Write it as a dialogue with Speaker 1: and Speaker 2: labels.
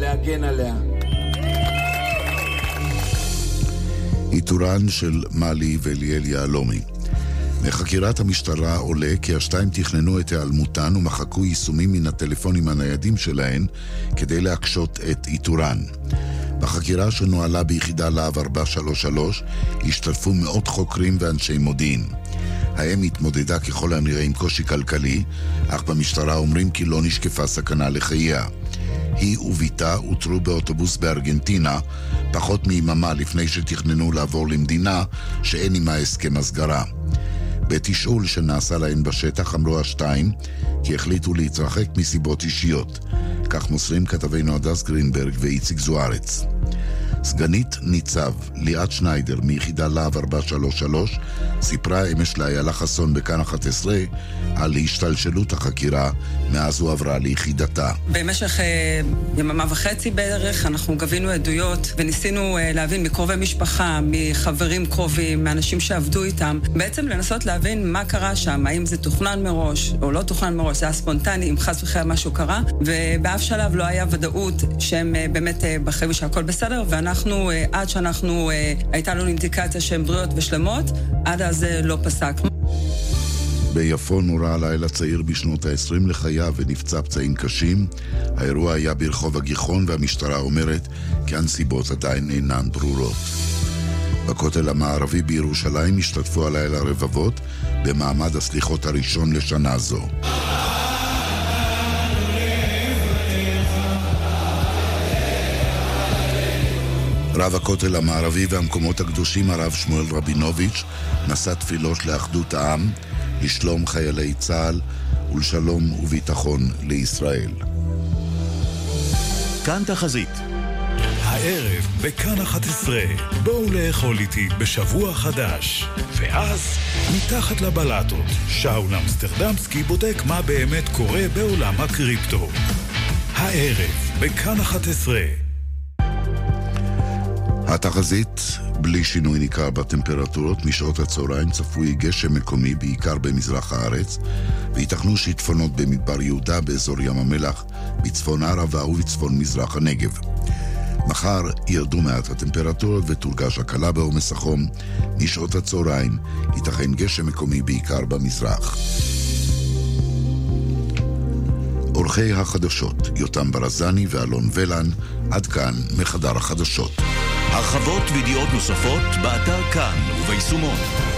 Speaker 1: להגן עליה.
Speaker 2: איתורן של מלי ואליאל יעלומי. מחקירת המשטרה עולה כי השתיים תכננו את העלמותן ומחקו יישומים מן הטלפונים הניידים שלהן כדי להקשות את איתורן. בחקירה שנועלה ביחידה להב 433 השתתפו מאות חוקרים ואנשי מודיעין. האם התמודדה ככל הנראה עם קושי כלכלי, אך במשטרה אומרים כי לא נשקפה סכנה לחייה. היא וביתה הותרו באוטובוס בארגנטינה פחות מיממה לפני שתכננו לעבור למדינה שאין עמה הסכם הסגרה. בתשאול שנעשה להן בשטח אמרו השתיים כי החליטו להתרחק מסיבות אישיות. כך מוסרים כתבינו הדס גרינברג ואיציק זוארץ. סגנית ניצב ליאת שניידר מיחידה להב 433 סיפרה אמש לאיילה חסון בכאן 11 על השתלשלות החקירה מאז הוא עברה ליחידתה.
Speaker 3: במשך יממה וחצי בערך אנחנו גבינו עדויות וניסינו להבין מקרובי משפחה, מחברים קרובים, מאנשים שעבדו איתם, בעצם לנסות להבין מה קרה שם, האם זה תוכנן מראש או לא תוכנן מראש, זה היה ספונטני, אם חס וחלילה משהו קרה, ובאף שלב לא היה ודאות שהם באמת בחיים שהכל בסדר, ואנחנו עד שאנחנו הייתה לנו אינדיקציה שהן בריאות ושלמות, עד אז לא פסקנו.
Speaker 2: ביפו נורה לילה צעיר בשנות ה-20 לחייו ונפצע פצעים קשים. האירוע היה ברחוב הגיחון והמשטרה אומרת כי הנסיבות עדיין אינן ברורות. בכותל המערבי בירושלים השתתפו הלילה רבבות במעמד הסליחות הראשון לשנה זו. רב הכותל המערבי והמקומות הקדושים הרב שמואל רבינוביץ' נשא תפילות לאחדות העם, לשלום חיילי צה"ל ולשלום וביטחון לישראל.
Speaker 4: כאן תחזית. הערב בכאן 11, בואו לאכול איתי בשבוע חדש. ואז מתחת לבלטות, שאול אמסטרדמסקי בודק מה באמת קורה בעולם הקריפטו. הערב בכאן 11.
Speaker 2: התחזית, בלי שינוי ניכר בטמפרטורות, משעות הצהריים צפוי גשם מקומי בעיקר במזרח הארץ, ויתכנו שיטפונות במדבר יהודה באזור ים המלח, בצפון הערבה ובצפון מזרח הנגב. מחר ירדו מעט הטמפרטורות ותורגש הקלה בעומס החום. משעות הצהריים ייתכן גשם מקומי בעיקר במזרח. אורחי החדשות, יותם ברזני ואלון ולן, עד כאן מחדר החדשות.
Speaker 4: הרחבות וידיעות נוספות באתר כאן וביישומון.